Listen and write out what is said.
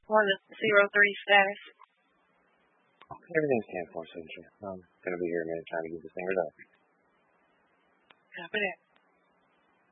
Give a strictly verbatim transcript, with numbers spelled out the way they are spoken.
One zero three status. Everything's ten four, Central. I'm going to be here in a minute trying to get this thing resolved. Copy that.